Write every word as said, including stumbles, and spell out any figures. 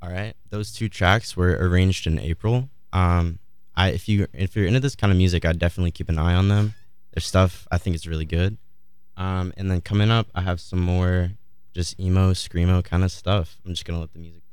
All right, those two tracks were arranged in April. Um, I if you if you're into this kind of music, I'd definitely keep an eye on them. Their stuff, I think, is really good. Um, and then coming up, I have some more just emo, screamo kind of stuff. I'm just gonna let the music